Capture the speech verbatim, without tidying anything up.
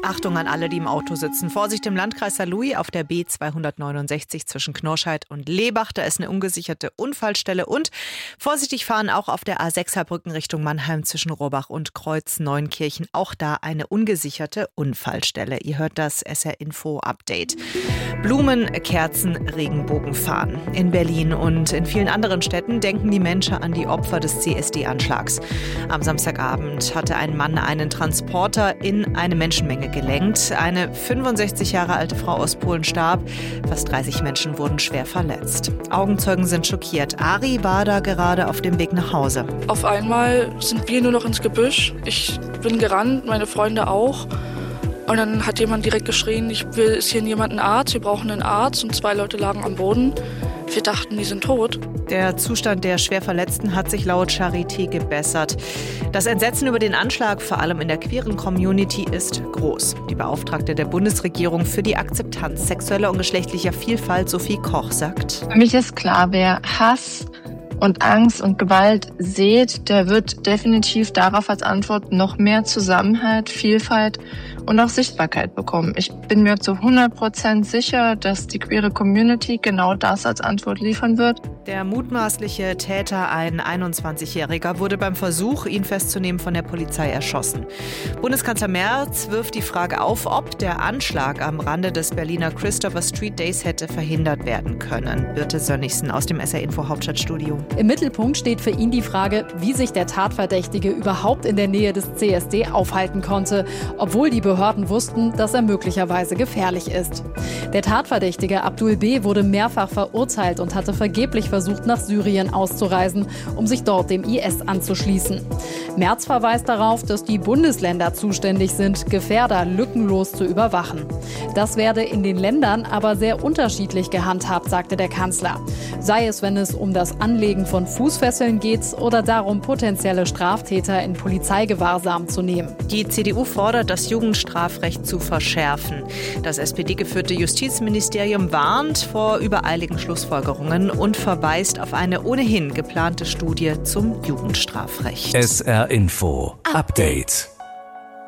Achtung an alle, die im Auto sitzen. Vorsicht im Landkreis Saarlouis auf der B zweihundertneunundsechzig zwischen Knorrscheid und Lebach. Da ist eine ungesicherte Unfallstelle. Und vorsichtig fahren auch auf der A sechs Saarbrücken Richtung Mannheim zwischen Rohrbach und Kreuz-Neunkirchen. Auch da eine ungesicherte Unfallstelle. Ihr hört das S R-Info-Update. Blumen, Kerzen, Regenbogen fahren. In Berlin und in vielen anderen Städten denken die Menschen an die Opfer des C S D-Anschlags. Am Samstagabend hatte ein Mann einen Transporter in eine Menschenmenge gelenkt. Eine fünfundsechzig Jahre alte Frau aus Polen starb. Fast dreißig Menschen wurden schwer verletzt. Augenzeugen sind schockiert. Ari war da gerade auf dem Weg nach Hause. Auf einmal sind wir nur noch ins Gebüsch. Ich bin gerannt, meine Freunde auch. Und dann hat jemand direkt geschrien, ich will, ist hier jemand ein Arzt? Wir brauchen einen Arzt. Und zwei Leute lagen am Boden. Wir dachten, die sind tot. Der Zustand der Schwerverletzten hat sich laut Charité gebessert. Das Entsetzen über den Anschlag, vor allem in der queeren Community, ist groß. Die Beauftragte der Bundesregierung für die Akzeptanz sexueller und geschlechtlicher Vielfalt, Sophie Koch, sagt: Für mich ist klar, wer Hass und Angst und Gewalt sät, der wird definitiv darauf als Antwort noch mehr Zusammenhalt, Vielfalt und auch Sichtbarkeit bekommen. Ich bin mir zu hundert Prozent sicher, dass die queere Community genau das als Antwort liefern wird. Der mutmaßliche Täter, ein einundzwanzigjähriger, wurde beim Versuch, ihn festzunehmen, von der Polizei erschossen. Bundeskanzler Merz wirft die Frage auf, ob der Anschlag am Rande des Berliner Christopher Street Days hätte verhindert werden können. Birte Sönnigsen aus dem S R-Info Hauptstadtstudio. Im Mittelpunkt steht für ihn die Frage, wie sich der Tatverdächtige überhaupt in der Nähe des C S D aufhalten konnte, obwohl die Behörden wussten, dass er möglicherweise gefährlich ist. Der Tatverdächtige Abdul B. wurde mehrfach verurteilt und hatte vergeblich versucht, nach Syrien auszureisen, um sich dort dem I S anzuschließen. Merz verweist darauf, dass die Bundesländer zuständig sind, Gefährder lückenlos zu überwachen. Das werde in den Ländern aber sehr unterschiedlich gehandhabt, sagte der Kanzler. Sei es, wenn es um das Anlegen von Fußfesseln geht oder darum, potenzielle Straftäter in Polizeigewahrsam zu nehmen. Die C D U fordert, das Jugendstrafrecht zu verschärfen. Das S P D-geführte Justizministerium warnt vor übereiligen Schlussfolgerungen und verweist auf eine ohnehin geplante Studie zum Jugendstrafrecht. S R-Info Update.